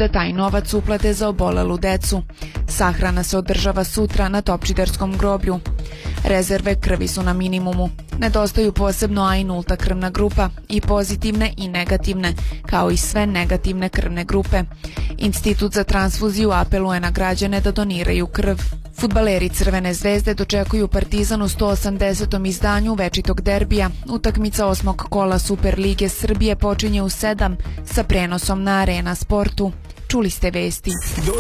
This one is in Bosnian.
da taj novac uplate za obolelu decu. Sahrana se održava sutra na Topčiderskom groblju. Rezerve krvi su na minimumu. Nedostaju posebno A i nulta krvna grupa, i pozitivne i negativne, kao i sve negativne krvne grupe. Institut za transfuziju apeluje na građane da doniraju krv. Fudbaleri Crvene zvezde dočekuju Partizan u 180. izdanju večitog derbija. Utakmica 8. kola Superlige Srbije počinje u 7 sa prenosom na Arena Sportu. Čuli ste vesti.